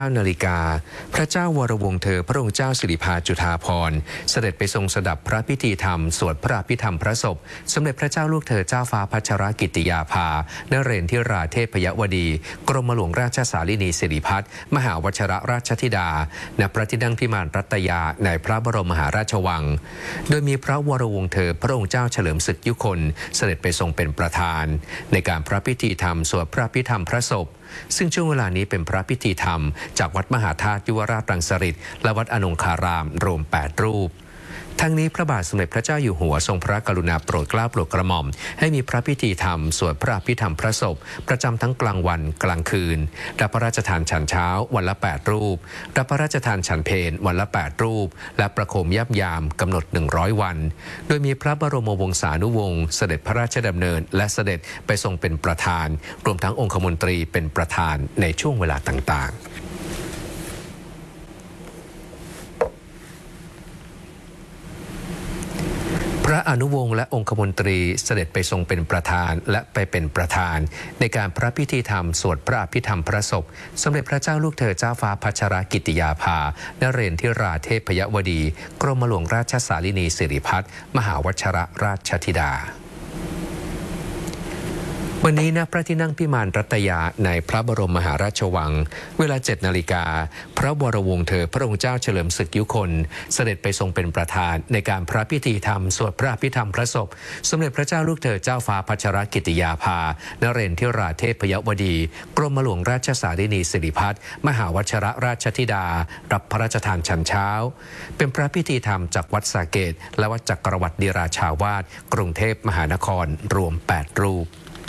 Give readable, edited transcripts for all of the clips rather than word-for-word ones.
9 นาฬิกาพระเจ้าวรวงศ์เธอพระองค์เจ้าสิริภาจุฑาภรณ์เสด็จไปทรงสดับพระพิธีธรรมสวดพระอภิธรรมพระศพสมเด็จพระเจ้าลูกเธอเจ้าฟ้าพัชรกิติยาภานเรนทิราเทพยวดีกรมหลวงราชสารินีสิริพัฒน์มหาวชิรราชธิดาณพระที่นั่งพิมานรัตยาในพระบรมมหาราชวังโดยมีพระวรวงศ์เธอพระองค์เจ้าเฉลิมศึกยุคนเสด็จไปทรงเป็นประธานในการพระพิธีธรรมสวดพระอภิธรรมพระศพซึ่งช่วงเวลานี้เป็นพระพิธีธรรมจากวัดมหาธาตุยุวราชรังสฤษฎ์และวัดอนงคารามรวม 8 รูปทั้งนี้พระบาทสมเด็จพระเจ้าอยู่หัวทรงพระกรุณาโปรดเกล้าโปรดกระหม่อมให้มีพระพิธีธรรมสวดพระอภิธรรมพระศพประจำทั้งกลางวันกลางคืนรับพระราชทานฉันเช้าวันละ 8 รูปรับพระราชทานฉันเพลวันละ 8 รูปและประโคมยับยามกำหนด 100 วันโดยมีพระบรมวงศานุวงศ์เสด็จพระราชดำเนินและเสด็จไปทรงเป็นประธานรวมทั้งองคมนตรีเป็นประธานในช่วงเวลาต่างๆพระอนุวงศ์และองคมนตรีเสด็จไปทรงเป็นประธานและไปเป็นประธานในการพระพิธีธรรมสวดพระอภิธรรมพระศพสมเด็จพระเจ้าลูกเธอเจ้าฟ้าพัชรกิติยาภานเรนทิราเทพยวดีกรมหลวงราชสารินีสิริพัฒน์มหาวชิรราชธิดาวันนี้ณพระที่นั่งพิมานรัตยาในพระบรมมหาราชวังเวลา 7 นาฬิกาพระวรวงศ์เธอพระองค์เจ้าเฉลิมศึกยุคนเสด็จไปทรงเป็นประธานในการพระพิธีธรรมสวดพระอภิธรรมพระศพสมเด็จพระเจ้าลูกเธอเจ้าฟ้าพัชรกิติยาภานเรนทิราเทพยวดีกรมหลวงราชสารินีสิริพัฒน์มหาวชิรราชธิดารับพระราชทานฉันเช้าเป็นพระพิธีธรรมจากวัดสาเกตและวัดจักรวรรดิราชาวาสกรุงเทพมหานครรวม 8 รูป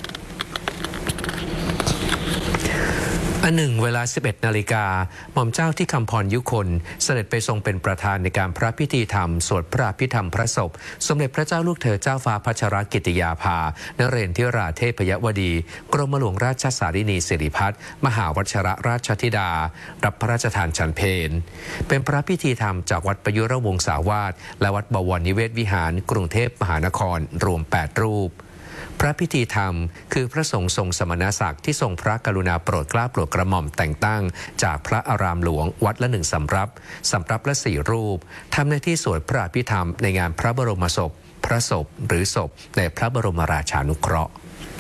เวลา 11 นาฬิกาหม่อมเจ้าที่คำพรยุคนเสด็จไปทรงเป็นประธานในการพระพิธีธรรมสวดพระอภิธรรมพระศพสมเด็จพระเจ้าลูกเธอเจ้าฟ้าพัชรกิติยาภานเรนทิราเทพยวดีกรมหลวงราชสารินีสิริพัฒน์มหาวชิรราชธิดารับพระราชทานฉันเพลเป็นพระพิธีธรรมจากวัดประยุรวงศาวาสและวัดบวรนิเวศวิหารกรุงเทพมหานครรวม 8 รูปพระพิธีธรรมคือพระสงฆ์ทรงสมณศักดิ์ที่ทรงพระกรุณาโปรดเกล้าโปรดกระหม่อมแต่งตั้งจากพระอารามหลวงวัดละ1 สำรับละ 4 รูปทำหน้าที่สวดพระอภิธรรมในงานพระบรมศพพระศพหรือศพในพระบรมราชานุเคราะห์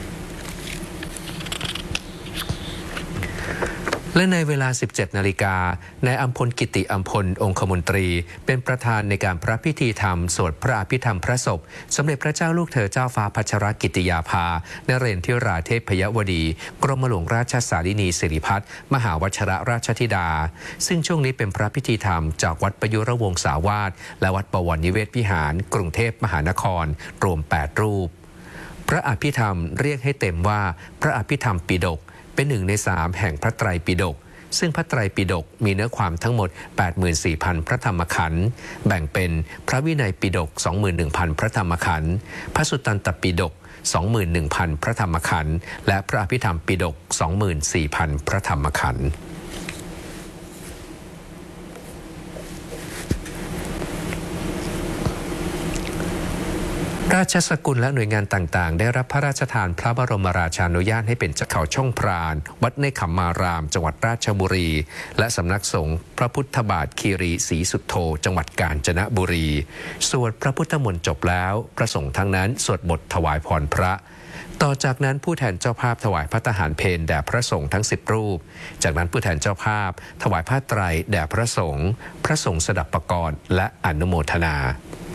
และในเวลา 17 นาฬิกานายอัมพลกิติอัมพลองคมนตรีเป็นประธานในการพระพิธีธรรมสวดพระอภิธรรมพระศพสมเด็จพระเจ้าลูกเธอเจ้าฟ้าพัชรกิติยาภานเรนทิราเทพยวดีกรมหลวงราชสารินีสิริพัฒน์มหาวชิรราชธิดาซึ่งช่วงนี้เป็นพระพิธีธรรมจากวัดประยุรวงศาวาสและวัดบวรนิเวศวิหารกรุงเทพมหานครรวม 8 รูปพระอภิธรรมเรียกให้เต็มว่าพระอภิธรรมปิฎกเป็น1 ใน 3แห่งพระไตรปิฎกซึ่งพระไตรปิฎกมีเนื้อความทั้งหมด 84,000 พระธรรมขันธ์แบ่งเป็นพระวินัยปิฎก 21,000 พระธรรมขันธ์พระสุตตันตปิฎก 21,000 พระธรรมขันธ์และพระอภิธรรมปิฎก 24,000 พระธรรมขันธ์ราชสกุลและหน่วยงานต่างๆได้รับพระราชทานพระบรมราชานุญาตให้เป็นเจ้าเขาช่องพรานวัดในขมมารามจังหวัดราชบุรีและสำนักสงฆ์พระพุทธบาทคีรีศรีสุทโธจังหวัดกาญจนบุรีสวดพระพุทธมนต์จบแล้วพระสงฆ์ทั้งนั้นสวดบทถวายพรพระต่อจากนั้นผู้แทนเจ้าภาพถวายพระทหารเพลแด่พระสงฆ์ทั้ง10 รูปจากนั้นผู้แทนเจ้าภาพถวายผ้าไตรแด่พระสงฆ์สดับปกรณ์และอนุโมทนา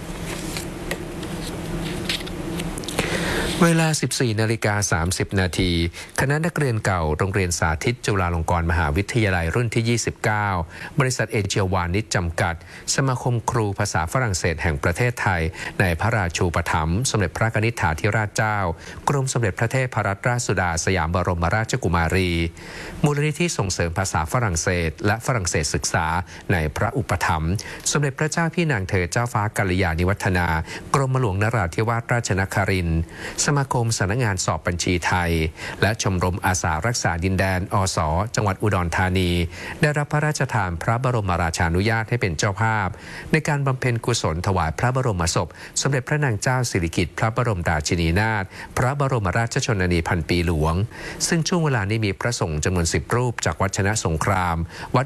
เวลา 14:30 นาทีคณะนักเรียนเก่าโรงเรียนสาธิตจุฬาลงกรณ์มหาวิทยาลัยรุ่นที่ 29 บริษัทเอเชียวานิชจำกัดสมาคมครูภาษาฝรั่งเศสแห่งประเทศไทยในพระราชูปถัมภ์สมเด็จพระนิธิาธิราชเจ้ากรมสมเด็จพระเทพรัตนราชสุดาสยามบรมราชกุมารีมูลนิธิส่งเสริมภาษาฝรั่งเศสและฝรั่งเศสศึกษาในพระอุปถัมภ์สมเด็จพระเจ้าพี่นางเธอเจ้าฟ้ากัลยาณิวัฒนากรมหลวงนราธิวาสราชนครินทร์สมาคมสำนักงานสอบบัญชีไทยและชมรมอาสารักษาดินแดนอส.จังหวัดอุดรธานีได้รับพระราชทานพระบรมราชานุญาตให้เป็นเจ้าภาพในการบำเพ็ญกุศลถวายพระบรมศพสมเด็จพระนางเจ้าสิริกิติ์พระบรมราชินีนาถพระบรมราชชนนีพันปีหลวงซึ่งช่วงเวลานี้มีพระสงฆ์จำนวน10 รูปจากวัดชนะสงครามวัด